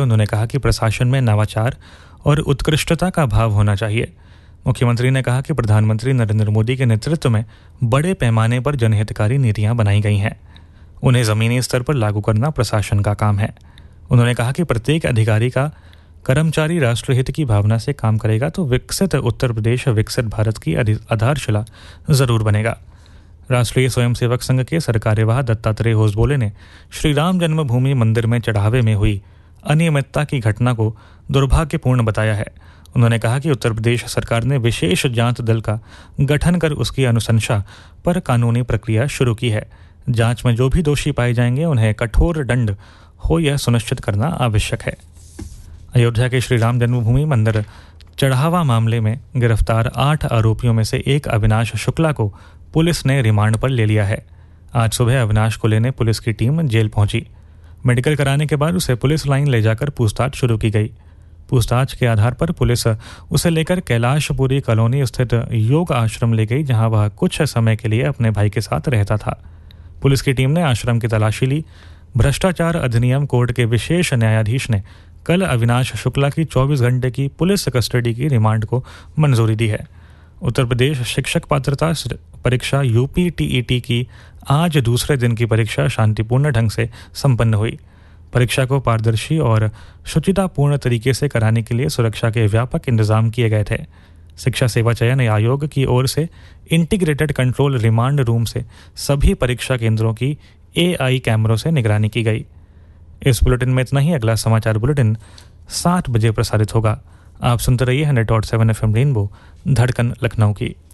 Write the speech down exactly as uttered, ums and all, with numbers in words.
उन्होंने कहा कि प्रशासन में नवाचार और उत्कृष्टता का भाव होना चाहिए। मुख्यमंत्री ने कहा कि प्रधानमंत्री नरेंद्र मोदी के नेतृत्व में बड़े पैमाने पर जनहितकारी नीतियां बनाई गई हैं। उन्हें ज़मीनी स्तर पर लागू करना प्रशासन का काम है। उन्होंने कहा कि प्रत्येक अधिकारी का कर्मचारी राष्ट्रहित की भावना से काम करेगा तो विकसित उत्तर प्रदेश विकसित भारत की आधारशिला जरूर बनेगा। राष्ट्रीय स्वयंसेवक संघ के सरकार्यवाह दत्तात्रेय होसबोले ने श्री राम जन्मभूमि मंदिर में चढ़ावे में हुई अनियमितता की घटना को दुर्भाग्यपूर्ण बताया है। उन्होंने कहा कि उत्तर प्रदेश सरकार ने विशेष जांच दल का गठन कर उसकी अनुशंसा पर कानूनी प्रक्रिया शुरू की है। जांच में जो भी दोषी पाए जाएंगे उन्हें कठोर दंड हो यह सुनिश्चित करना आवश्यक है। अयोध्या के श्री राम जन्मभूमि मंदिर चढ़ावा मामले में गिरफ्तार आठ आरोपियों में से एक अविनाश शुक्ला को पुलिस ने रिमांड पर ले लिया है। आज सुबह अविनाश को लेने पुलिस की टीम जेल पहुंची। मेडिकल कराने के बाद उसे पुलिस लाइन ले जाकर पूछताछ शुरू की गई। पूछताछ के आधार पर पुलिस उसे लेकर कैलाशपुरी कॉलोनी स्थित योग आश्रम ले गई, जहां वह कुछ समय के लिए अपने भाई के साथ रहता था। पुलिस की टीम ने आश्रम की तलाशी ली। भ्रष्टाचार अधिनियम कोर्ट के विशेष न्यायाधीश ने कल अविनाश शुक्ला की चौबीस घंटे की पुलिस कस्टडी की रिमांड को मंजूरी दी है। उत्तर प्रदेश शिक्षक पात्रता परीक्षा यूपी टीईटी की आज दूसरे दिन की परीक्षा शांतिपूर्ण ढंग से संपन्न हुई। परीक्षा को पारदर्शी और शुचितापूर्ण तरीके से कराने के लिए सुरक्षा के व्यापक इंतजाम किए गए थे। शिक्षा सेवा चयन आयोग की ओर से इंटीग्रेटेड कंट्रोल रिमांड रूम से सभी परीक्षा केंद्रों की एआई कैमरों से निगरानी की गई। इस बुलेटिन में इतना ही। अगला समाचार बुलेटिन सात बजे प्रसारित होगा। आप सुनते रहिए hundred dot seven F M rainbow धड़कन लखनऊ की।